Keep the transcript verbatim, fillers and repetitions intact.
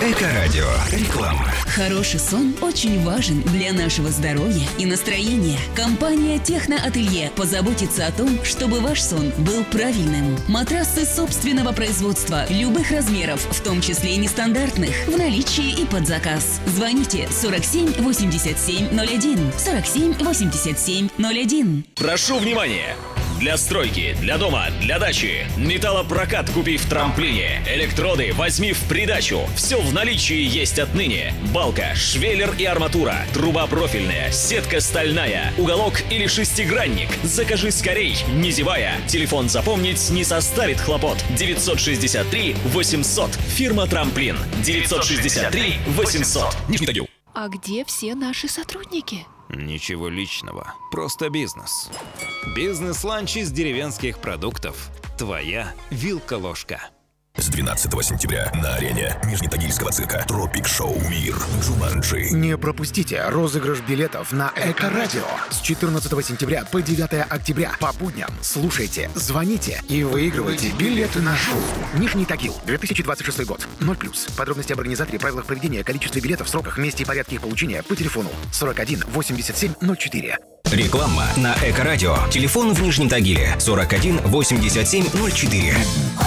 Эко-радио. Реклама. Хороший сон очень важен для нашего здоровья и настроения. Компания «Техноателье» позаботится о том, чтобы ваш сон был правильным. Матрасы собственного производства, любых размеров, в том числе и нестандартных, в наличии и под заказ. Звоните сорок семь восемьдесят семь ноль один, сорок семь восемьдесят семь ноль один. Прошу внимания! Для стройки, для дома, для дачи. Металлопрокат купи в трамплине. Электроды возьми в придачу. Все в наличии есть отныне. Балка, швеллер и арматура. Труба профильная, сетка стальная. Уголок или шестигранник. Закажи скорей, не зевая. Телефон запомнить не составит хлопот. девятьсот шестьдесят три восемьсот. Фирма Трамплин. девятьсот шестьдесят три восемьсот. Нижний Тагил. А где все наши сотрудники? Ничего личного, просто бизнес. Бизнес-ланч из деревенских продуктов. Твоя вилка-ложка. С двенадцатого сентября на арене Нижнетагильского цирка Тропик Шоу Мир Джуманджи. Не пропустите розыгрыш билетов на Эко-радио с четырнадцатого сентября по девятое октября по будням. Слушайте, звоните и выигрывайте билеты на шоу. Нижний Тагил, две тысячи двадцать шестой год. ноль плюс. Подробности об организаторе, правилах проведения, количестве билетов, сроках, месте и порядке их получения по телефону сорок один восемьдесят семь ноль четыре. Реклама на Эко-радио. Телефон в Нижнем Тагиле сорок один восемьдесят семь ноль четыре.